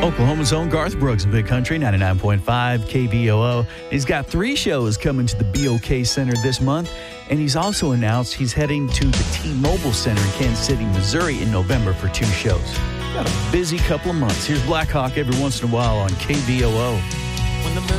Oklahoma's own Garth Brooks in Big Country, 99.5 KBOO. He's got 3 shows coming to the BOK Center this month, and he's also announced he's heading to the T-Mobile Center in Kansas City, Missouri in November for 2 shows. Got a busy couple of months. Here's Black Hawk every once in a while on KBOO.